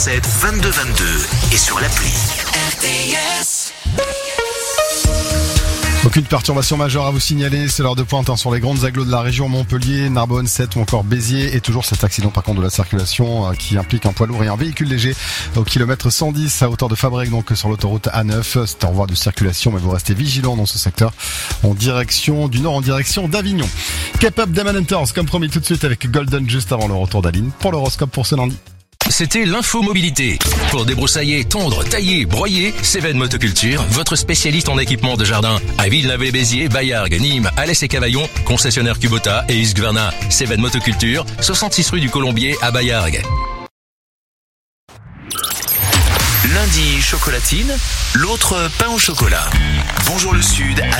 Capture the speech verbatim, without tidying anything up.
sept vingt-deux vingt-deux et sur l'appli R T S. Aucune perturbation majeure à vous signaler, c'est l'heure de pointe hein, sur les grandes agglos de la région, Montpellier, Narbonne, Sète ou encore Béziers. Et toujours cet accident par contre de la circulation euh, qui implique un poids lourd et un véhicule léger au kilomètre cent dix à hauteur de Fabrègues, donc sur l'autoroute A neuf. C'est en voie de circulation, mais vous restez vigilants dans ce secteur en direction du nord, en direction d'Avignon. K-pop Demon Hunters, comme promis tout de suite avec Golden juste avant le retour d'Aline pour l'horoscope pour ce lundi. C'était l'info mobilité. Pour débroussailler, tondre, tailler, broyer, Cévennes Motoculture, votre spécialiste en équipement de jardin. À Villeneuve-les-Béziers, Baillargues, Nîmes, Alès et Cavaillon, concessionnaire Kubota et Husqvarna. Cévennes Motoculture, soixante-six rue du Colombier à Baillargues. Lundi, chocolatine, l'autre pain au chocolat. Bonjour le Sud à